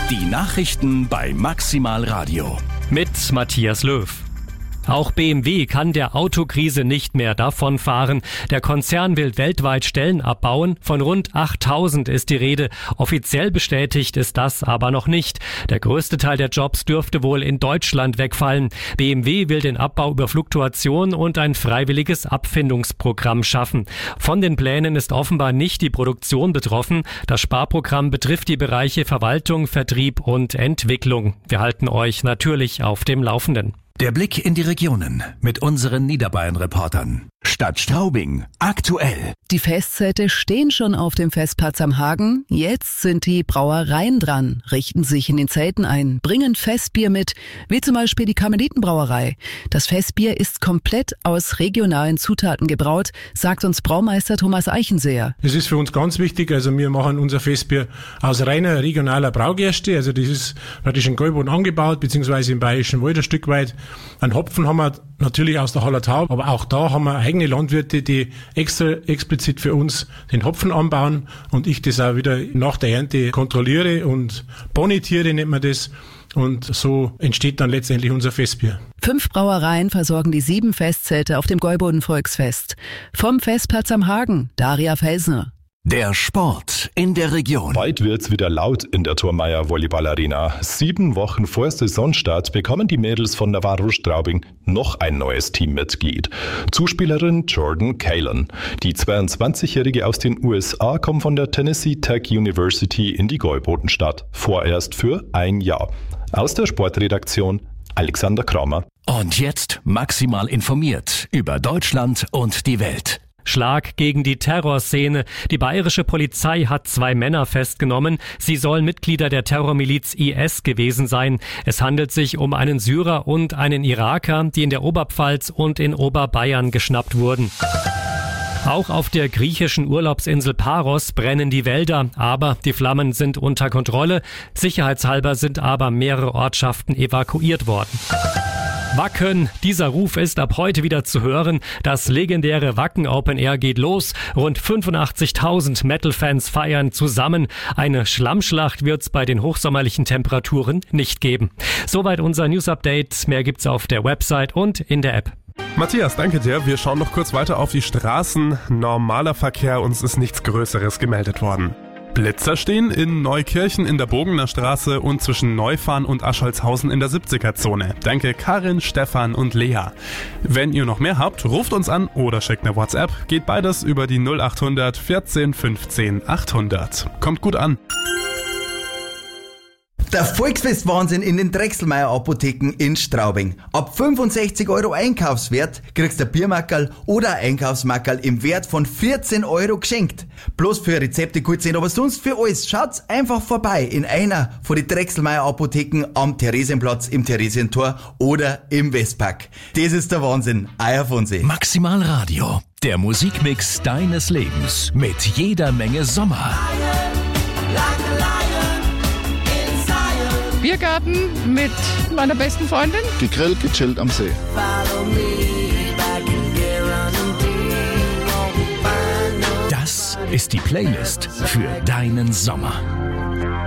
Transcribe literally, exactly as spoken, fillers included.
Die Nachrichten bei Maximal Radio. Mit Matthias Löw. Auch B M W kann der Autokrise nicht mehr davonfahren. Der Konzern will weltweit Stellen abbauen. Von rund achttausend ist die Rede. Offiziell bestätigt ist das aber noch nicht. Der größte Teil der Jobs dürfte wohl in Deutschland wegfallen. B M W will den Abbau über Fluktuation und ein freiwilliges Abfindungsprogramm schaffen. Von den Plänen ist offenbar nicht die Produktion betroffen. Das Sparprogramm betrifft die Bereiche Verwaltung, Vertrieb und Entwicklung. Wir halten euch natürlich auf dem Laufenden. Der Blick in die Regionen mit unseren Niederbayern-Reportern. Stadt Straubing, aktuell. Die Festzelte stehen schon auf dem Festplatz am Hagen. Jetzt sind die Brauereien dran, richten sich in den Zelten ein, bringen Festbier mit, wie zum Beispiel die Karmelitenbrauerei. Das Festbier ist komplett aus regionalen Zutaten gebraut, sagt uns Braumeister Thomas Eichenseher. Das ist für uns ganz wichtig. Also wir machen unser Festbier aus reiner regionaler Braugerste. Also das ist praktisch in Gäuboden angebaut, beziehungsweise im Bayerischen Wald ein Stück weit. Ein Hopfen haben wir natürlich aus der Hallertau, aber auch da haben wir eigene Landwirte, die extra explizit für uns den Hopfen anbauen und ich das auch wieder nach der Ernte kontrolliere und bonitiere, nennt man das. Und so entsteht dann letztendlich unser Festbier. Fünf Brauereien versorgen die sieben Festzelte auf dem Gäuboden Volksfest. Vom Festplatz am Hagen, Daria Felsner. Der Sport in der Region. Bald wird's wieder laut in der Thurmeier Volleyball Arena. Sieben Wochen vor Saisonstart bekommen die Mädels von Navarro Straubing noch ein neues Teammitglied. Zuspielerin Jordan Kalen. Die zweiundzwanzigjährige aus den U S A kommt von der Tennessee Tech University in die Gäubodenstadt. Vorerst für ein Jahr. Aus der Sportredaktion Alexander Kramer. Und jetzt maximal informiert über Deutschland und die Welt. Schlag gegen die Terrorszene. Die bayerische Polizei hat zwei Männer festgenommen. Sie sollen Mitglieder der Terrormiliz I S gewesen sein. Es handelt sich um einen Syrer und einen Iraker, die in der Oberpfalz und in Oberbayern geschnappt wurden. Auch auf der griechischen Urlaubsinsel Paros brennen die Wälder, aber die Flammen sind unter Kontrolle. Sicherheitshalber sind aber mehrere Ortschaften evakuiert worden. Wacken, dieser Ruf ist ab heute wieder zu hören. Das legendäre Wacken Open Air geht los. Rund fünfundachtzigtausend Metal-Fans feiern zusammen. Eine Schlammschlacht wird's bei den hochsommerlichen Temperaturen nicht geben. Soweit unser News-Update. Mehr gibt's auf der Website und in der App. Matthias, danke dir. Wir schauen noch kurz weiter auf die Straßen. Normaler Verkehr, uns ist nichts Größeres gemeldet worden. Blitzer stehen in Neukirchen in der Bogener Straße und zwischen Neufahren und Ascholzhausen in der siebziger-Zone. Danke Karin, Stefan und Lea. Wenn ihr noch mehr habt, ruft uns an oder schickt eine WhatsApp. Geht beides über die null achthundert vierzehn fünfzehn achthundert. Kommt gut an. Der Volksfest-Wahnsinn in den Drechselmeier-Apotheken in Straubing. Ab fünfundsechzig Euro Einkaufswert kriegst du ein Biermackerl oder ein Einkaufsmackerl im Wert von vierzehn Euro geschenkt. Bloß für Rezepte gut sein, aber sonst für alles. Schaut's einfach vorbei in einer von den Drechselmeier-Apotheken am Theresienplatz, im Theresientor oder im Westpark. Das ist der Wahnsinn. Euer Fonsi. Maximal Radio, der Musikmix deines Lebens mit jeder Menge Sommer. Biergarten mit meiner besten Freundin. Gegrillt, gechillt am See. Das ist die Playlist für deinen Sommer.